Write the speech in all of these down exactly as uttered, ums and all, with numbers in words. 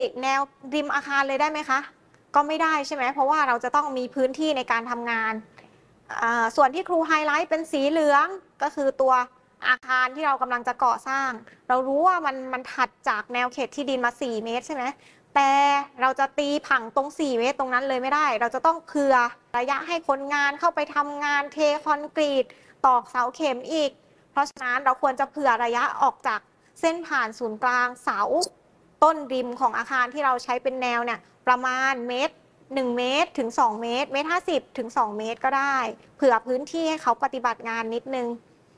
แนวริมอาคารเลยได้ไหมคะก็ไม่ได้ใช่ไหมเพราะว่าเราจะต้องมีพื้นที่ในการทำงานส่วนที่ครูไฮไลท์เป็นสีเหลืองก็คือตัวอาคารที่เรากำลังจะก่อสร้างเรารู้ว่ามันมันถัดจากแนวเขตที่ดินมาสี่เมตรใช่ไหมแต่เราจะตีผังตรงสี่เมตรตรงนั้นเลยไม่ได้เราจะต้องเผื่อระยะให้คนงานเข้าไปทำงานเทคอนกรีตตอกเสาเข็มอีกเพราะฉะนั้นเราควรจะเผื่อระยะออกจากเส้นผ่านศูนย์กลางเสาต้นริมของอาคารที่เราใช้เป็นแนวเนี่ยประมาณเมตรหนึ่งเมตรถึงสองเมตรเมตรห้าสิบถึงสองเมตรก็ได้เผื่อพื้นที่ให้เขาปฏิบัติงานนิดนึง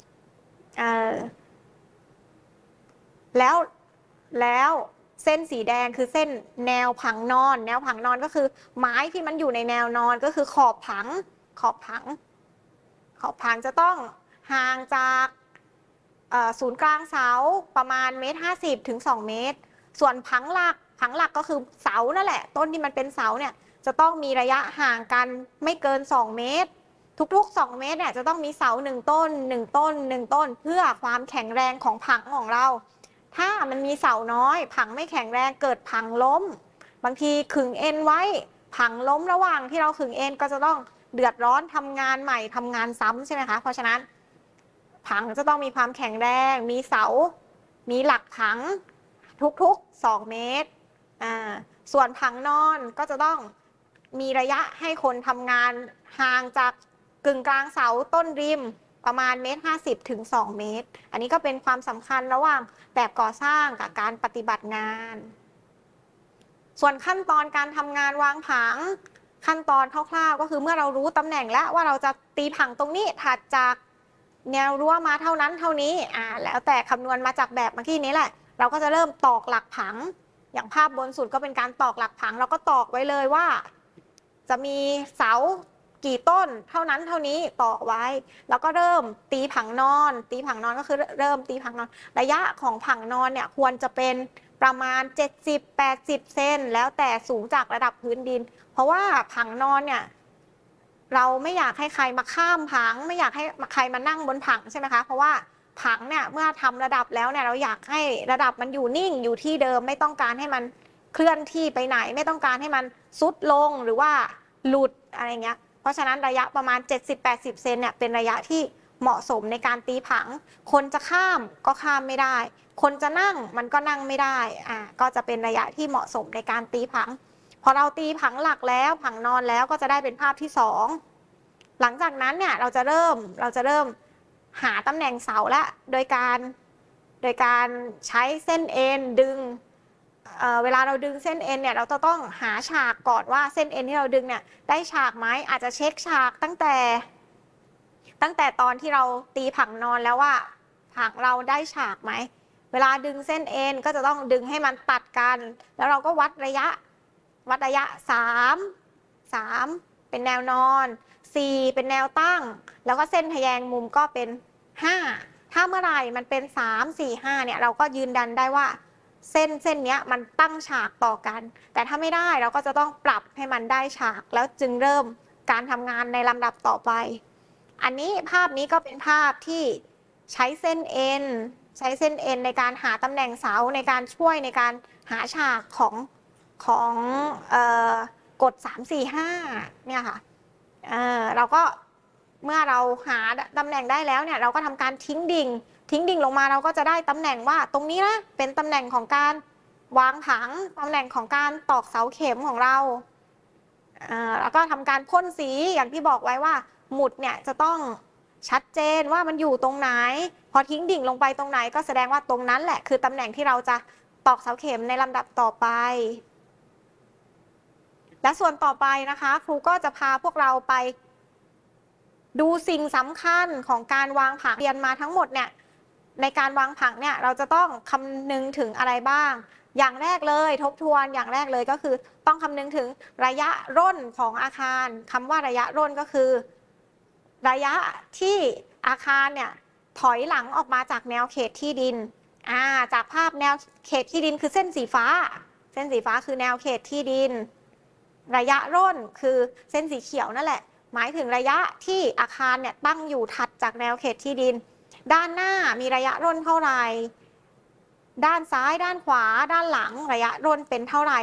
แล้วแล้วเส้นสีแดงคือเส้นแนวผังนอนแนวผังนอนก็คือไม้ที่มันอยู่ในแนวนอนก็คือขอบผังขอบผังขอบผังจะต้องห่างจากศูนย์กลางเสาประมาณเมตรห้าสิบถึงสองเมตรส่วนผังหลักผังหลักก็คือเสานั่นแหละต้นที่มันเป็นเสาเนี่ยจะต้องมีระยะห่างกันไม่เกินสองเมตรทุกๆสองเมตรเนี่ยจะต้องมีเสาหนึ่งต้นหนึ่งต้นหนึ่งต้นเพื่อความแข็งแรงของผังของเราถ้ามันมีเสาน้อยผังไม่แข็งแรงเกิดผังล้มบางทีขึงเอ็นไว้ผังล้มระหว่างที่เราขึงเอ็นก็จะต้องเดือดร้อนทำงานใหม่ทำงานซ้ำใช่ไหมคะเพราะฉะนั้นผังจะต้องมีความแข็งแรงมีเสามีหลักผังทุกๆสองเมตรอ่าส่วนผังนอนก็จะต้องมีระยะให้คนทำงานห่างจากกึ่งกลางเสาต้นริมประมาณเมตรห้าสิบถึงสองเมตรอันนี้ก็เป็นความสำคัญระหว่างแบบก่อสร้างกับการปฏิบัติงานส่วนขั้นตอนการทำงานวางผังขั้นตอนคร่าวๆก็คือเมื่อเรารู้ตำแหน่งแล้วว่าเราจะตีผังตรงนี้ถัดจากแนวรั้วมาเท่านั้นเท่านี้อ่าแล้วแต่คำนวณมาจากแบบเมื่อกี้นี้แหละเราก็จะเริ่มตอกหลักผังอย่างภาพบนสุดก็เป็นการตอกหลักผังเราก็ตอกไว้เลยว่าจะมีเสากี่ต้นเท่านั้นเท่านี้ตอกไว้แล้วก็เริ่มตีผังนอนตีผังนอนก็คือเริ่มตีผังนอนระยะของผังนอนเนี่ยควรจะเป็นประมาณ เจ็ดสิบถึงแปดสิบ เซนแล้วแต่สูงจากระดับพื้นดินเพราะว่าผังนอนเนี่ยเราไม่อยากให้ใครมาข้ามผังไม่อยากให้ใครมานั่งบนผังใช่ไหมคะเพราะว่าผังเนี่ยเมื่อทำระดับแล้วเนี่ยเราอยากให้ระดับมันอยู่นิ่งอยู่ที่เดิมไม่ต้องการให้มันเคลื่อนที่ไปไหนไม่ต้องการให้มันซุดลงหรือว่าหลุดอะไรเงี้ยเพราะฉะนั้นระยะประมาณ เจ็ดสิบถึงแปดสิบ เซนเนี่ยเป็นระยะที่เหมาะสมในการตีผังคนจะข้ามก็ข้ามไม่ได้คนจะนั่งมันก็นั่งไม่ได้อ่าก็จะเป็นระยะที่เหมาะสมในการตีผังพอเราตีผังหลักแล้วผังนอนแล้วก็จะได้เป็นภาพที่สองหลังจากนั้นเนี่ยเราจะเริ่มเราจะเริ่มหาตำแหน่งเสาละโดยการโดยการใช้เส้นเอ็นดึง เ, เวลาเราดึงเส้นเอ็นเนี่ยเราจะต้องหาฉากก่อนว่าเส้นเอ็นที่เราดึงเนี่ยได้ฉากไหมอาจจะเช็คฉากตั้งแต่ตั้งแต่ตอนที่เราตีผังนอนแล้วว่าผังเราได้ฉากไหมเวลาดึงเส้นเอ็นก็จะต้องดึงให้มันตัดกันแล้วเราก็วัดระยะวัดระยะสาม สามเป็นแนวนอนสี่เป็นแนวตั้งแล้วก็เส้นทะแยงมุมก็เป็นห้าถ้าเมื่อไหร่มันเป็นสาม สี่ ห้าเนี่ยเราก็ยืนยันได้ว่าเส้นเส้นนี้มันตั้งฉากต่อกันแต่ถ้าไม่ได้เราก็จะต้องปรับให้มันได้ฉากแล้วจึงเริ่มการทำงานในลำดับต่อไปอันนี้ภาพนี้ก็เป็นภาพที่ใช้เส้นเอ็นใช้เส้นเอ็นในการหาตำแหน่งเสาในการช่วยในการหาฉากของของเอ่อกดสาม สี่ ห้าเนี่ยค่ะเอ่อเราก็เมื่อเราหาตำแหน่งได้แล้วเนี่ยเราก็ทำการทิ้งดิ่งทิ้งดิ่งลงมาเราก็จะได้ตำแหน่งว่าตรงนี้นะเป็นตำแหน่งของการวางผังตำแหน่งของการตอกเสาเข็มของเราแล้วก็ทำการพ่นสีอย่างที่บอกไว้ว่าหมุดเนี่ยจะต้องชัดเจนว่ามันอยู่ตรงไหนพอทิ้งดิ่งลงไปตรงไหนก็แสดงว่าตรงนั้นแหละคือตำแหน่งที่เราจะตอกเสาเข็มในลำดับต่อไปและส่วนต่อไปนะคะครูก็จะพาพวกเราไปดูสิ่งสำคัญของการวางผังเรียนมาทั้งหมดเนี่ยในการวางผังเนี่ยเราจะต้องคำนึงถึงอะไรบ้างอย่างแรกเลยทบทวนอย่างแรกเลยก็คือต้องคำนึงถึงระยะร่นของอาคารคำว่าระยะร่นก็คือระยะที่อาคารเนี่ยถอยหลังออกมาจากแนวเขตที่ดินอ่าจากภาพแนวเขตที่ดินคือเส้นสีฟ้าเส้นสีฟ้าคือแนวเขตที่ดินระยะร่นคือเส้นสีเขียวนั่นแหละหมายถึงระยะที่อาคารเนี่ยตั้งอยู่ถัดจากแนวเขตที่ดินด้านหน้ามีระยะร่นเท่าไหร่ด้านซ้ายด้านขวาด้านหลังระยะร่นเป็นเท่าไหร่